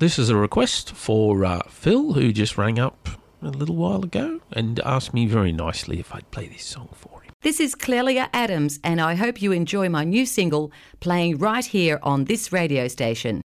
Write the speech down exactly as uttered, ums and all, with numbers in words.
this is a request for uh, Phil, who just rang up a little while ago and asked me very nicely if I'd play this song for him. This is Clelia Adams, and I hope you enjoy my new single playing right here on this radio station.